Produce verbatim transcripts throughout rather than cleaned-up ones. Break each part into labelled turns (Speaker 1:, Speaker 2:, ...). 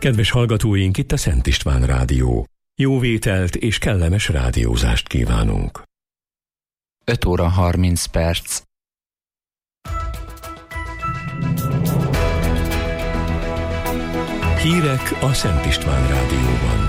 Speaker 1: Kedves hallgatóink, itt a Szent István Rádió. Jó vételt és kellemes rádiózást kívánunk.
Speaker 2: öt óra harminc perc.
Speaker 1: Hírek a Szent István Rádióban.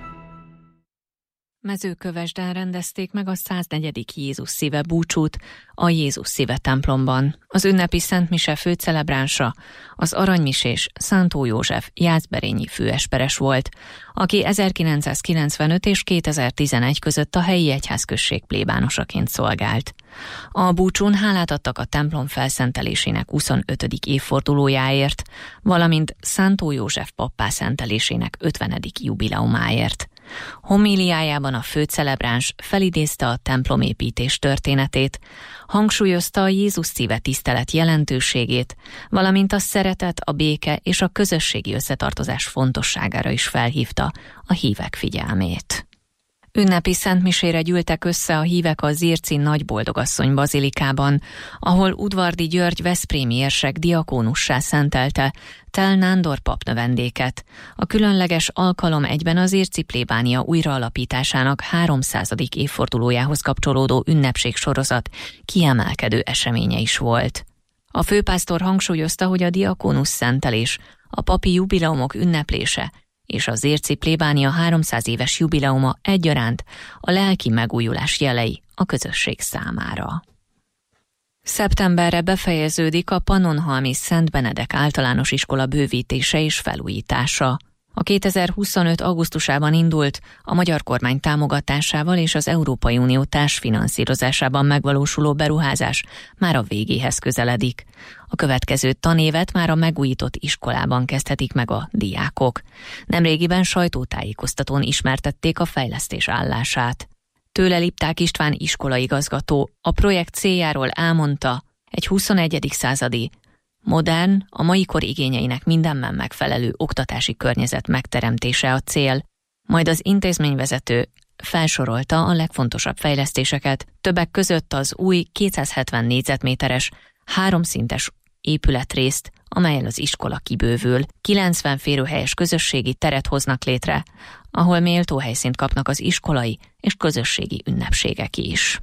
Speaker 3: Mezőkövesden rendezték meg a száznegyedik Jézus szíve búcsút a Jézus szíve templomban. Az ünnepi Szent Mise főcelebránsa az aranymisés Szántó József jászberényi főesperes volt, aki ezerkilencszázkilencvenöt és kétezer-tizenegy között a helyi egyházközség plébánosaként szolgált. A búcsún hálát adtak a templom felszentelésének huszonötödik évfordulójáért, valamint Szántó József pappá szentelésének ötvenedik jubileumáért. Homíliájában a főcelebráns felidézte a templomépítés történetét, hangsúlyozta a Jézus szíve tisztelet jelentőségét, valamint a szeretet, a béke és a közösségi összetartozás fontosságára is felhívta a hívek figyelmét. Ünnepi szentmisére gyűltek össze a hívek a Zirci Nagyboldogasszony bazilikában, ahol Udvardi György veszprémi érsek diakónussá szentelte Tel Nándor pap növendéket. A különleges alkalom egyben az Zirci plébánia újraalapításának háromszázadik évfordulójához kapcsolódó ünnepségsorozat kiemelkedő eseménye is volt. A főpásztor hangsúlyozta, hogy a diakónus szentelés, a papi jubileumok ünneplése és a Zirci plébánia háromszáz éves jubileuma egyaránt a lelki megújulás jelei a közösség számára. Szeptemberre befejeződik a Pannonhalmi Szent Benedek általános iskola bővítése és felújítása. A kétezer-huszonöt augusztusában indult, a magyar kormány támogatásával és az Európai Unió társfinanszírozásában megvalósuló beruházás már a végéhez közeledik. A következő tanévet már a megújított iskolában kezdhetik meg a diákok. Nemrégiben sajtótájékoztatón ismertették a fejlesztés állását. Tőle Lipták István iskolaigazgató a projekt céljáról elmondta, egy huszonegyedik századi, modern, a mai kor igényeinek mindenben megfelelő oktatási környezet megteremtése a cél, majd az intézményvezető felsorolta a legfontosabb fejlesztéseket, többek között az új kétszázhetven négyzetméteres, háromszintes épületrészt, amellyel az iskola kibővül, kilencven férőhelyes közösségi teret hoznak létre, ahol méltó helyszínt kapnak az iskolai és közösségi ünnepségek is.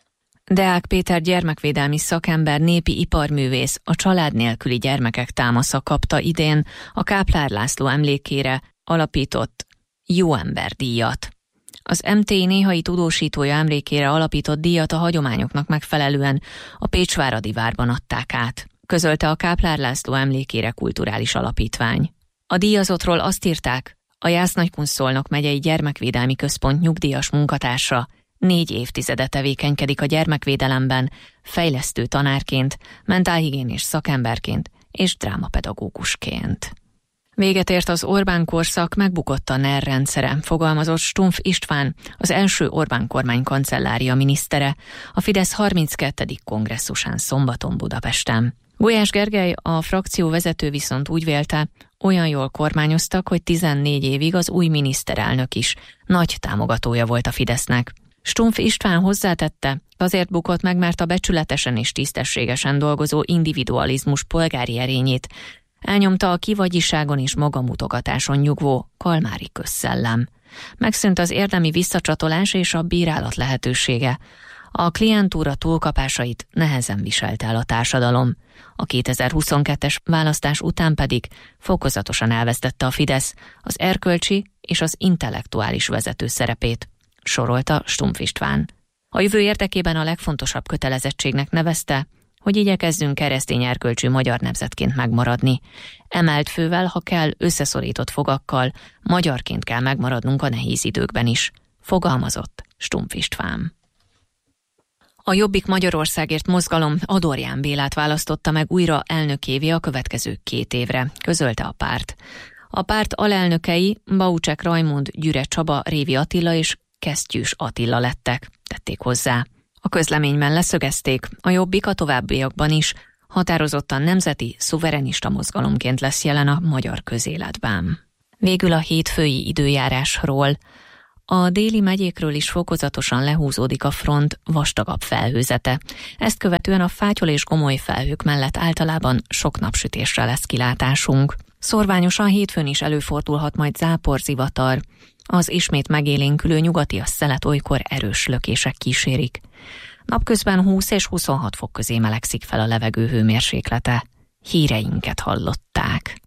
Speaker 3: Deák Péter gyermekvédelmi szakember, népi iparművész a család nélküli gyermekek támasza kapta idén a Káplár László emlékére alapított Jó Ember díjat. Az em té i néhai tudósítója emlékére alapított díjat a hagyományoknak megfelelően a Pécsváradi várban adták át, közölte a Káplár László emlékére kulturális alapítvány. A díjazottról azt írták, a Jász-Nagykun-Szolnok megyei gyermekvédelmi központ nyugdíjas munkatársa, négy évtizede tevékenykedik a gyermekvédelemben, fejlesztő tanárként, mentálhigiénés szakemberként és drámapedagógusként. Véget ért az Orbán korszak, megbukott a en er rendszere, fogalmazott Stumpf István, az első Orbán kormány kancellária minisztere, a Fidesz harminckettedik kongresszusán szombaton Budapesten. Gulyás Gergely, a frakció vezető viszont úgy vélte, olyan jól kormányoztak, hogy tizennégy évig az új miniszterelnök is nagy támogatója volt a Fidesznek. Stumpf István hozzátette, azért bukott meg, mert a becsületesen és tisztességesen dolgozó individualizmus polgári erényét elnyomta a kivagyiságon és magamutogatáson nyugvó kalmári közszellem. Megszűnt az érdemi visszacsatolás és a bírálat lehetősége. A klientúra túlkapásait nehezen viselte el a társadalom. A kétezer-huszonkettes választás után pedig fokozatosan elvesztette a Fidesz az erkölcsi és az intellektuális vezető szerepét, sorolta Stumpf István. A jövő érdekében a legfontosabb kötelezettségnek nevezte, hogy igyekezzünk keresztény erkölcsű magyar nemzetként megmaradni. Emelt fővel, ha kell, összeszorított fogakkal, magyarként kell megmaradnunk a nehéz időkben is, fogalmazott Stumpf István. A Jobbik Magyarországért mozgalom Adorján Bélát választotta meg újra elnökévé a következő két évre, közölte a párt. A párt alelnökei Baucsek Rajmund, Gyüre Csaba, Révi Attila és Kesztyűs Attila lettek, tették hozzá. A közleményben leszögezték, a Jobbik a továbbiakban is határozottan nemzeti, szuverenista mozgalomként lesz jelen a magyar közéletben. Végül a hétfői időjárásról. A déli megyékről is fokozatosan lehúzódik a front vastagabb felhőzete. Ezt követően a fátyol és gomoly felhők mellett általában sok napsütésre lesz kilátásunk. Szorványosan hétfőn is előfordulhat majd záporzivatar. Az ismét megélénkülő nyugatias szelet olykor erős lökések kísérik. Napközben húsz és huszonhat fok közé melegszik fel a levegő hőmérséklete. Híreinket hallották.